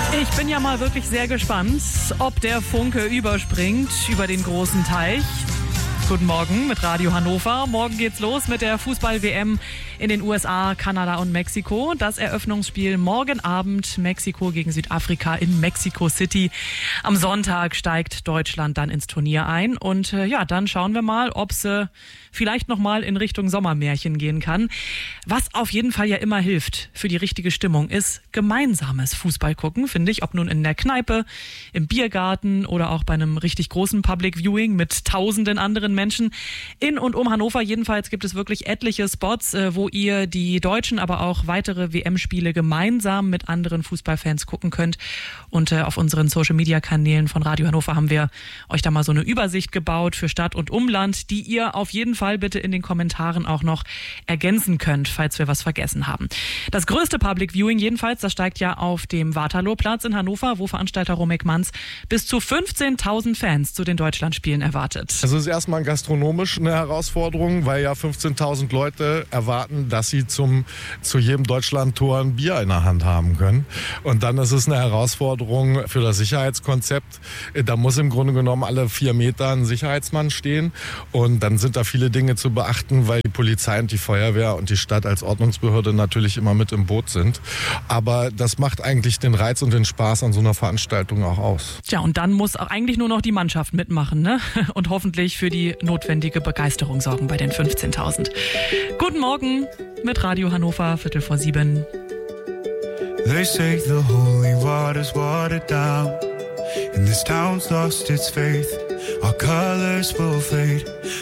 Ich bin ja mal wirklich sehr gespannt, ob der Funke überspringt über den großen Teich. Guten Morgen mit Radio Hannover. Morgen geht's los mit der Fußball-WM in den USA, Kanada und Mexiko. Das Eröffnungsspiel morgen Abend, Mexiko gegen Südafrika in Mexico City. Am Sonntag steigt Deutschland dann ins Turnier ein. Und dann schauen wir mal, ob es vielleicht nochmal in Richtung Sommermärchen gehen kann. Was auf jeden Fall ja immer hilft für die richtige Stimmung, ist gemeinsames Fußball gucken, finde ich. Ob nun in der Kneipe, im Biergarten oder auch bei einem richtig großen Public Viewing mit tausenden anderen Menschen. In und um Hannover jedenfalls gibt es wirklich etliche Spots, wo ihr die deutschen, aber auch weitere WM-Spiele gemeinsam mit anderen Fußballfans gucken könnt. Und auf unseren Social-Media-Kanälen von Radio Hannover haben wir euch da mal so eine Übersicht gebaut für Stadt und Umland, die ihr auf jeden Fall bitte in den Kommentaren auch noch ergänzen könnt, falls wir was vergessen haben. Das größte Public Viewing jedenfalls, das steigt ja auf dem Waterlooplatz in Hannover, wo Veranstalter Romek Manz bis zu 15.000 Fans zu den Deutschlandspielen erwartet. Also es ist erstmal gastronomisch eine Herausforderung, weil ja 15.000 Leute erwarten, dass sie zu jedem Deutschland-Tor ein Bier in der Hand haben können. Und dann ist es eine Herausforderung für das Sicherheitskonzept. Da muss im Grunde genommen alle 4 Meter ein Sicherheitsmann stehen. Und dann sind da viele Dinge zu beachten, weil die Polizei und die Feuerwehr und die Stadt als Ordnungsbehörde natürlich immer mit im Boot sind. Aber das macht eigentlich den Reiz und den Spaß an so einer Veranstaltung auch aus. Tja, und dann muss eigentlich nur noch die Mannschaft mitmachen, ne? Und hoffentlich für die notwendige Begeisterung sorgen bei den 15.000. Guten Morgen mit Radio Hannover, 6:45. They say the holy water's watered down, and this town's lost its faith. Our colors will fade.